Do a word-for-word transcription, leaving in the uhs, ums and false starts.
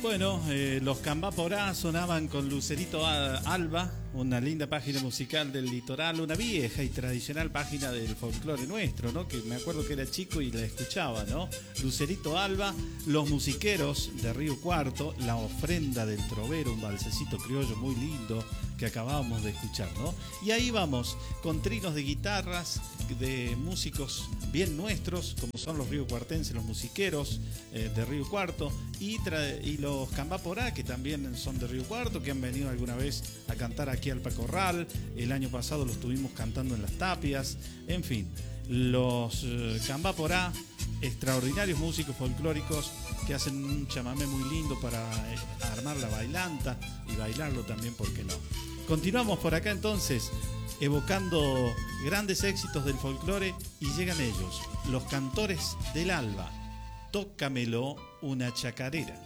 Bueno, eh, los Cambá Porá sonaban con Lucerito Alba, una linda página musical del litoral, una vieja y tradicional página del folclore nuestro, ¿no? Que me acuerdo que era chico y la escuchaba, ¿no? Lucerito Alba, Los Musiqueros de Río Cuarto, La Ofrenda del Trovero, un balsecito criollo muy lindo que acabábamos de escuchar, ¿no? Y ahí vamos, con trinos de guitarras de músicos bien nuestros, como son los riocuartenses, los musiqueros eh, de Río Cuarto, y, y los Cambá Porá, que también son de Río Cuarto, que han venido alguna vez a cantar aquí al Pacorral. El año pasado los tuvimos cantando en Las Tapias. En fin, los eh, Cambá Porá, extraordinarios músicos folclóricos que hacen un chamamé muy lindo para eh, armar la bailanta y bailarlo también, ¿por qué no? Continuamos por acá entonces, evocando grandes éxitos del folclore, y llegan ellos, los Cantores del Alba. Tócamelo una chacarera.